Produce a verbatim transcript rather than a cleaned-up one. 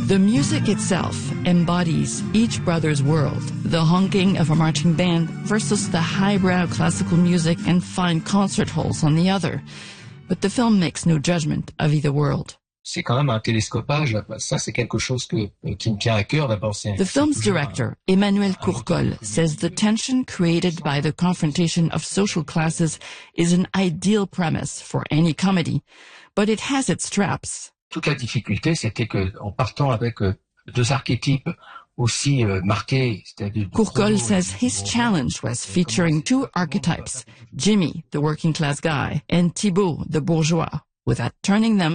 The music itself embodies each brother's world, the honking of a marching band versus the highbrow classical music and fine concert halls on the other. But the film makes no judgment of either world. C'est quand même un télescopage. Ça, c'est quelque chose que, qui me tient à cœur. D'abord, c'est The film's director, Emmanuel Courcol, says the tension created by the confrontation of social classes is an ideal premise for any comedy, but it has its traps. Toute la difficulté, c'était que, en partant avec euh, deux archétypes aussi euh, marqués, c'est-à-dire Courcol says his challenge was featuring two archetypes, Jimmy, the working class guy, and Thibault, the bourgeois, without turning them